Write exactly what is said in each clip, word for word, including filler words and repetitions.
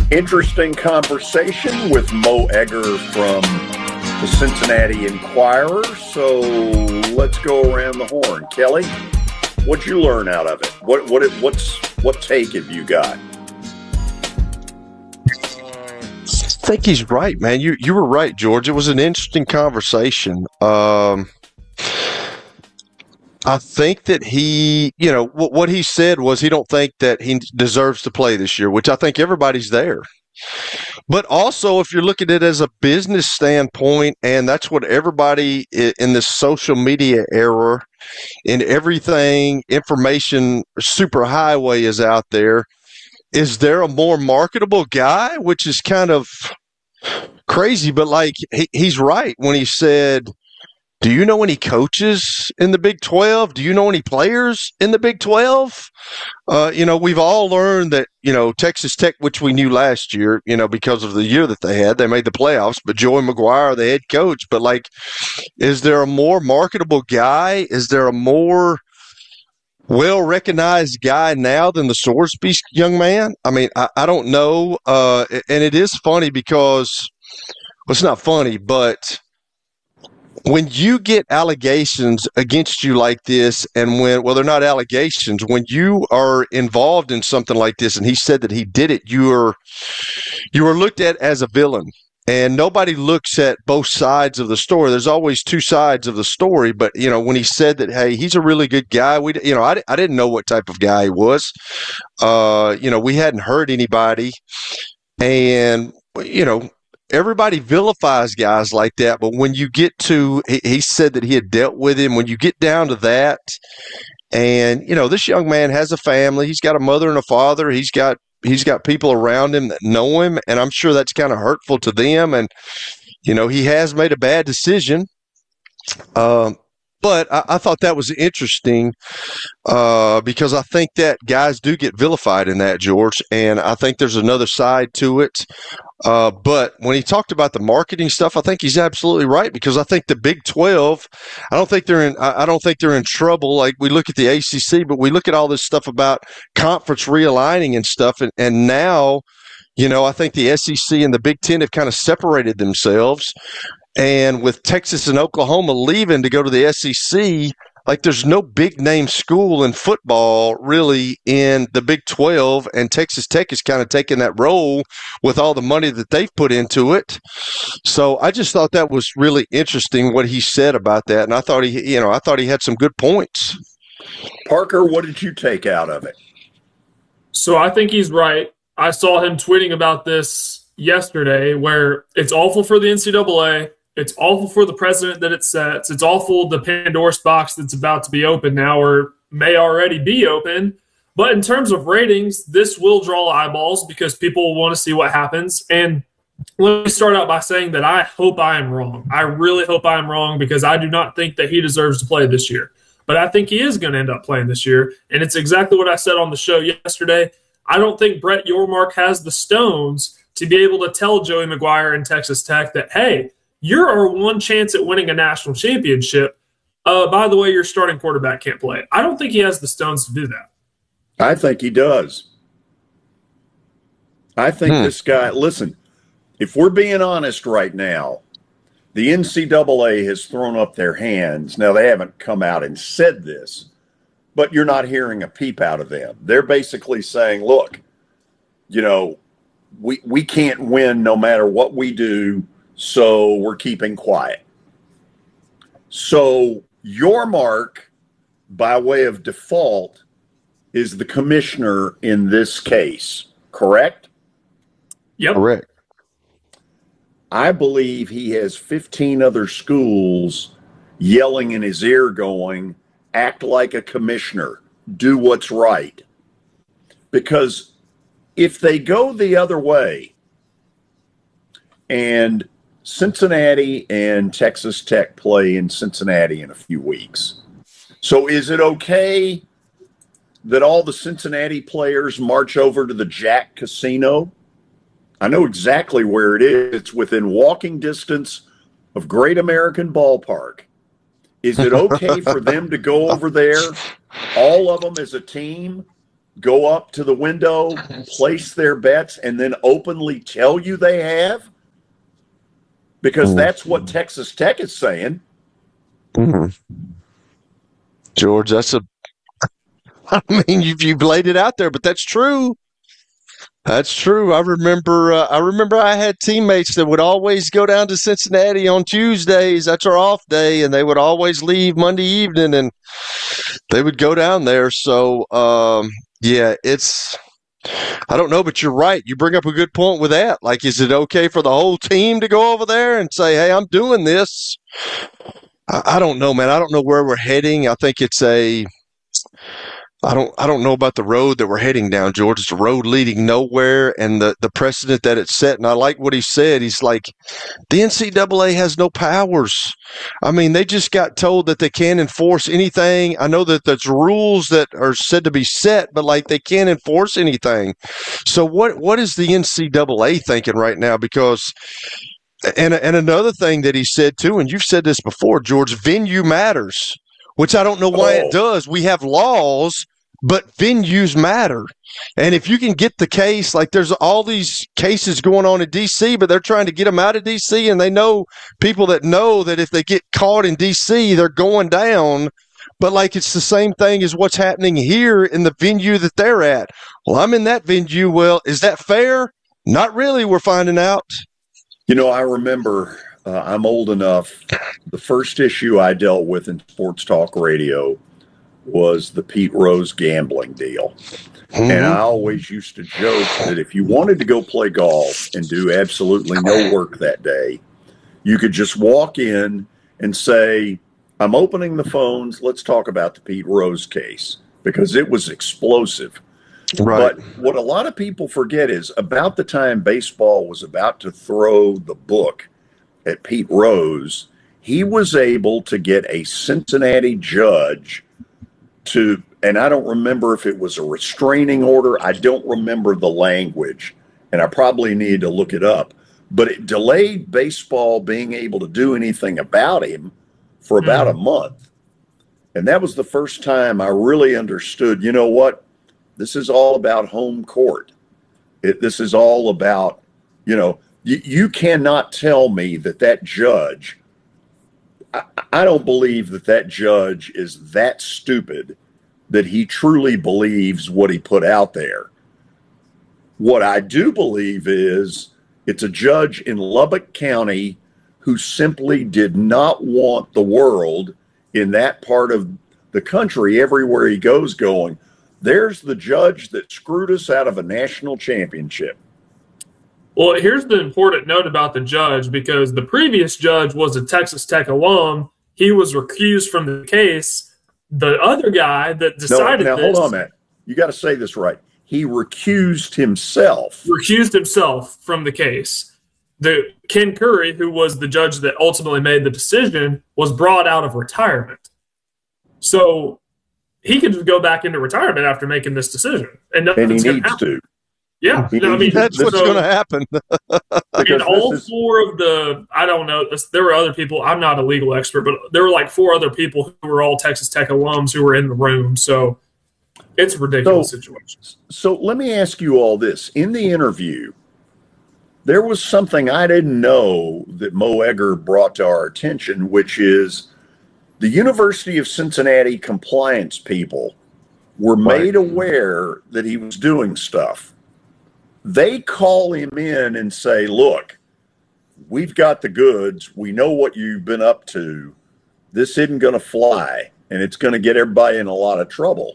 Interesting conversation with Mo Egger from the Cincinnati Enquirer. So let's go around the horn. Kelly, what'd you learn out of it? What what what's what take have you got? I think he's right, man. You you were right, George. It was an interesting conversation. Um, I think that he, you know, what, what he said was he don't think that he deserves to play this year, which I think everybody's there. But also, if you're looking at it as a business standpoint, and that's what everybody in this social media era, in everything, information superhighway is out there. Is there a more marketable guy? Which is kind of crazy, but like he, he's right when he said, do you know any coaches in the Big twelve? Do you know any players in the Big twelve? Uh, you know, we've all learned that, you know, Texas Tech, which we knew last year, you know, because of the year that they had, they made the playoffs, but Joey McGuire, the head coach. But, like, is there a more marketable guy? Is there a more well-recognized guy now than the Sorsby young man? I mean, I, I don't know. Uh, and it is funny because, well, it's not funny, but when you get allegations against you like this, and when, well, they're not allegations, when you are involved in something like this, and he said that he did it, you are, you are looked at as a villain. And nobody looks at both sides of the story. There's always two sides of the story. But, you know, when he said that, hey, he's a really good guy, we, you know, I, I didn't know what type of guy he was. Uh, you know, we hadn't heard anybody. And, you know, everybody vilifies guys like that. But when you get to, he, he said that he had dealt with him. When you get down to that, and, you know, this young man has a family. He's got a mother and a father. He's got, He's got people around him that know him, and I'm sure that's kind of hurtful to them. And, you know, he has made a bad decision. Um, but I, I thought that was interesting uh, because I think that guys do get vilified in that, George, and I think there's another side to it. Uh, but when he talked about the marketing stuff, I think he's absolutely right, because I think the Big twelve, I don't think they're in, I don't think they're in trouble. Like, we look at the A C C, but we look at all this stuff about conference realigning and stuff. And, and now, you know, I think the S E C and the Big Ten have kind of separated themselves. And with Texas and Oklahoma leaving to go to the S E C, like, there's no big name school in football really in the Big twelve, and Texas Tech is kind of taking that role with all the money that they've put into it. So I just thought that was really interesting what he said about that, and I thought he, you know, I thought he had some good points. Parker, what did you take out of it? So I think he's right. I saw him tweeting about this yesterday, where it's awful for the N C double A. It's awful for the precedent that it sets. It's awful the Pandora's box that's about to be open now, or may already be open. But in terms of ratings, this will draw eyeballs because people want to see what happens. And let me start out by saying that I hope I am wrong. I really hope I'm wrong, because I do not think that he deserves to play this year. But I think he is going to end up playing this year. And it's exactly what I said on the show yesterday. I don't think Brett Yormark has the stones to be able to tell Joey McGuire and Texas Tech that, hey, you're our one chance at winning a national championship. Uh, by the way, your starting quarterback can't play. I don't think he has the stones to do that. I think he does. I think hmm. this guy, listen, if we're being honest right now, the N C double A has thrown up their hands. Now, they haven't come out and said this, but you're not hearing a peep out of them. They're basically saying, look, you know, we, we can't win no matter what we do, so we're keeping quiet. So Yormark, by way of default, is the commissioner in this case, correct? Yep. Correct. I believe he has fifteen other schools yelling in his ear going, act like a commissioner, do what's right. Because if they go the other way, and Cincinnati and Texas Tech play in Cincinnati in a few weeks. So is it okay that all the Cincinnati players march over to the Jack Casino? I know exactly where it is. It's within walking distance of Great American Ballpark. Is it okay for them to go over there, all of them as a team, go up to the window, place their bets, and then openly tell you they have? Because that's what Texas Tech is saying. Mm-hmm. George, that's a – I mean, you've, you've laid it out there, but that's true. That's true. I remember uh, I remember I had teammates that would always go down to Cincinnati on Tuesdays. That's our off day, and they would always leave Monday evening, and they would go down there. So, um, yeah, it's – I don't know, but you're right. You bring up a good point with that. Like, is it okay for the whole team to go over there and say, hey, I'm doing this? I, I don't know, man. I don't know where we're heading. I think it's a – I don't I don't know about the road that we're heading down, George. It's a road leading nowhere, and the, the precedent that it's set. And I like what he said. He's like, the N C double A has no powers. I mean, they just got told that they can't enforce anything. I know that there's rules that are said to be set, but, like, they can't enforce anything. So what what is the N C double A thinking right now? Because and, and another thing that he said, too, and you've said this before, George, venue matters. Which I don't know why oh. it does. We have laws, but venues matter. And if you can get the case, like there's all these cases going on in D C, but they're trying to get them out of D C, and they know people that know that if they get caught in D C, they're going down. But, like, it's the same thing as what's happening here in the venue that they're at. Well, I'm in that venue. Well, is that fair? Not really, we're finding out. You know, I remember – Uh, I'm old enough. The first issue I dealt with in sports talk radio was the Pete Rose gambling deal. Mm-hmm. And I always used to joke that if you wanted to go play golf and do absolutely no work that day, you could just walk in and say, I'm opening the phones. Let's talk about the Pete Rose case, because it was explosive. Right. But what a lot of people forget is about the time baseball was about to throw the book at Pete Rose, he was able to get a Cincinnati judge to, and I don't remember if it was a restraining order. I don't remember the language, and I probably need to look it up. But it delayed baseball being able to do anything about him for about mm. a month. And that was the first time I really understood, you know what? This is all about home court. It, this is all about, you know, You, you cannot tell me that that judge, I, I don't believe that that judge is that stupid that he truly believes what he put out there. What I do believe is it's a judge in Lubbock County who simply did not want the world in that part of the country, everywhere he goes, going, there's the judge that screwed us out of a national championship. Well, here's the important note about the judge, because the previous judge was a Texas Tech alum. He was recused from the case. The other guy that decided no, now, this... hold on, man. You got to say this right. He recused himself. Recused himself from the case. The Ken Curry, who was the judge that ultimately made the decision, was brought out of retirement. So he could just go back into retirement after making this decision. And, and he needs to. Yeah, no, I mean, that's what's so, going to happen. And all is, four of the, I don't know, there were other people. I'm not a legal expert, but there were like four other people who were all Texas Tech alums who were in the room. So it's a ridiculous so, situation. So let me ask you all this. In the interview, there was something I didn't know that Mo Egger brought to our attention, which is the University of Cincinnati compliance people were made aware that he was doing stuff. They call him in and say, look, we've got the goods. We know what you've been up to. This isn't going to fly, and it's going to get everybody in a lot of trouble.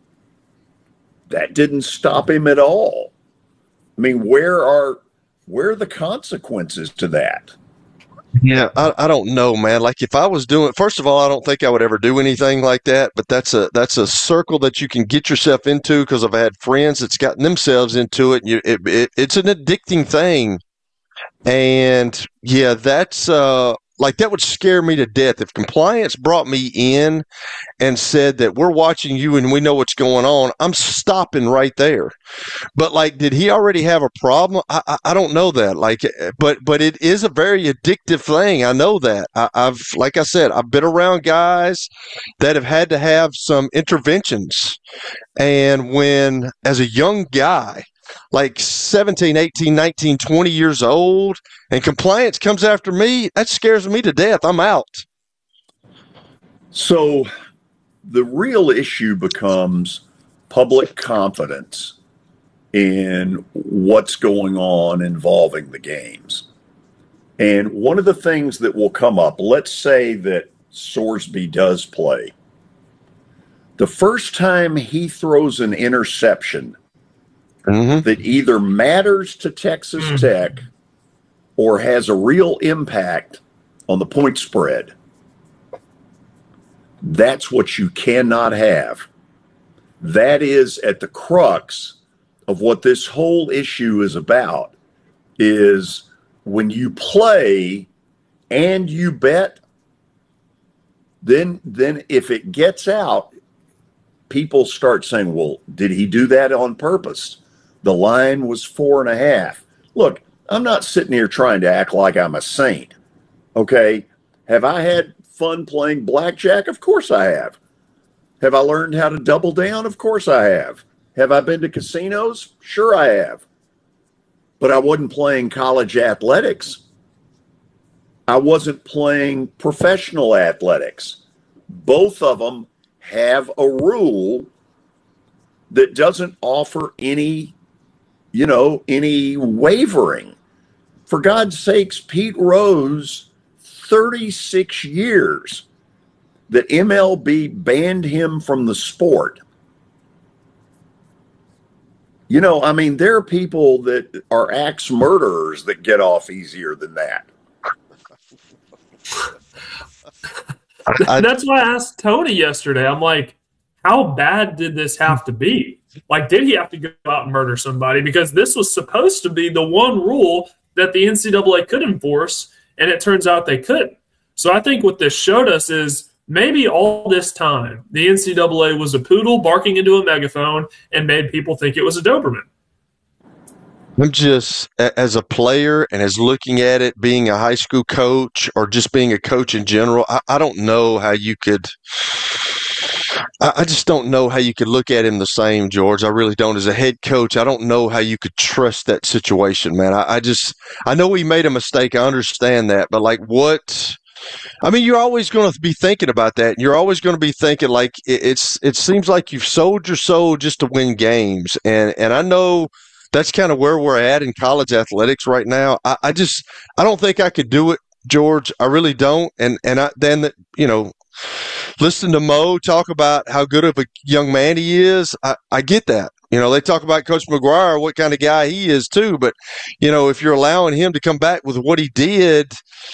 That didn't stop him at all. I mean, where are where are the consequences to that? Yeah, I, I don't know, man. Like, if I was doing, first of all, I don't think I would ever do anything like that. But that's a that's a circle that you can get yourself into, because I've had friends that's gotten themselves into it. And you, it, it it's an addicting thing, and yeah, that's uh, Like, that would scare me to death. If compliance brought me in and said that we're watching you and we know what's going on, I'm stopping right there. But, like, did he already have a problem? I, I, I don't know that. Like, but but it is a very addictive thing. I know that. I, I've, like I said, I've been around guys that have had to have some interventions. And when, as a young guy, like seventeen, eighteen, nineteen, twenty years old, and compliance comes after me, that scares me to death. I'm out. So the real issue becomes public confidence in what's going on involving the games. And one of the things that will come up, let's say that Sorsby does play. The first time he throws an interception mm-hmm. that either matters to Texas mm-hmm. Tech or has a real impact on the point spread, that's what you cannot have. That is at the crux of what this whole issue is about, is when you play and you bet, then, then if it gets out, people start saying, well, did he do that on purpose? The line was four and a half. Look, I'm not sitting here trying to act like I'm a saint, okay? Have I had fun playing blackjack? Of course I have. Have I learned how to double down? Of course I have. Have I been to casinos? Sure I have. But I wasn't playing college athletics. I wasn't playing professional athletics. Both of them have a rule that doesn't offer any, you know, any wavering. For God's sakes, Pete Rose, thirty-six years that M L B banned him from the sport. You know, I mean, there are people that are axe murderers that get off easier than that. I, That's why I asked Tony yesterday. I'm like, how bad did this have to be? Like, did he have to go out and murder somebody? Because this was supposed to be the one rule that the N C double A could enforce, and it turns out they couldn't. So I think what this showed us is maybe all this time the N C double A was a poodle barking into a megaphone and made people think it was a Doberman. I'm just, as a player and as looking at it, being a high school coach or just being a coach in general, I, I don't know how you could I, I just don't know how you could look at him the same, George. I really don't. As a head coach, I don't know how you could trust that situation, man. I, I just, I know he made a mistake. I understand that. But, like, what – I mean, you're always going to be thinking about that. You're always going to be thinking, like, it, it's it seems like you've sold your soul just to win games. And, and I know – that's kind of where we're at in college athletics right now. I, I just, I don't think I could do it, George. I really don't. And and I, then, you know, listen to Mo talk about how good of a young man he is. I, I get that. You know, they talk about Coach McGuire, what kind of guy he is too. But, you know, if you're allowing him to come back with what he did,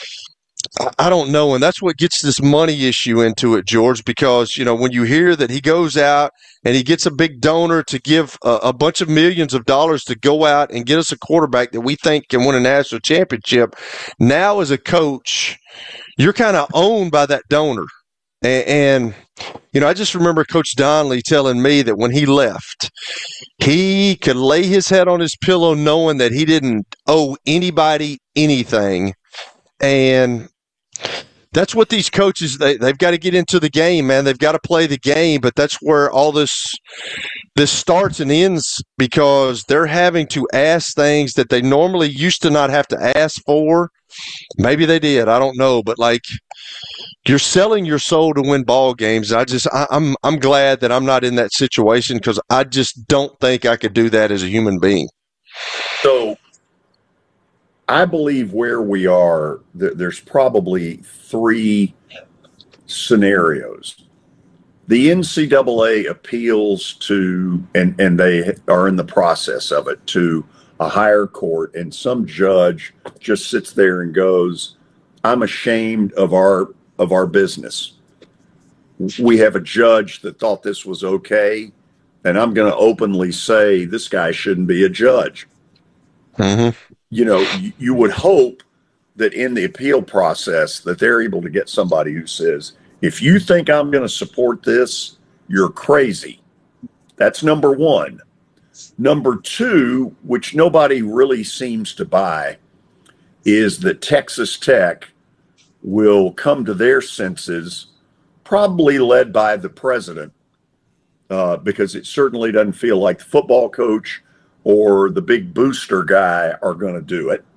I don't know, and that's what gets this money issue into it, George, because, you know, when you hear that he goes out and he gets a big donor to give a, a bunch of millions of dollars to go out and get us a quarterback that we think can win a national championship, now as a coach, you're kind of owned by that donor. And, and, you know, I just remember Coach Donnelly telling me that when he left, he could lay his head on his pillow knowing that he didn't owe anybody anything. And that's what these coaches, they, they've got to get into the game, man. They've got to play the game, but that's where all this this starts and ends, because they're having to ask things that they normally used to not have to ask for. Maybe they did. I don't know. But, like, you're selling your soul to win ball games. I just, I, I'm, I'm glad that I'm not in that situation, because I just don't think I could do that as a human being. So I believe where we are, th- there's probably three scenarios. The N C double A appeals to, and, and they are in the process of it, to a higher court, and some judge just sits there and goes, I'm ashamed of our of our business. We have a judge that thought this was okay, and I'm going to openly say this guy shouldn't be a judge. Mm-hmm. You know, you, you would hope that in the appeal process that they're able to get somebody who says, if you think I'm going to support this, you're crazy. That's number one. Number two, which nobody really seems to buy, is that Texas Tech will come to their senses, probably led by the president, uh, because it certainly doesn't feel like the football coach or the big booster guy are going to do it.